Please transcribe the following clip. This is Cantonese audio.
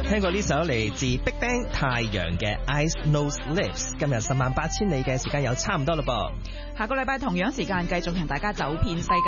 聽過呢首嚟自 Big Bang 太陽嘅 Eyes Nose Lips。今日108000里嘅時間又差唔多嘞噃。 下個禮拜同樣時間繼續同大家走遍世界。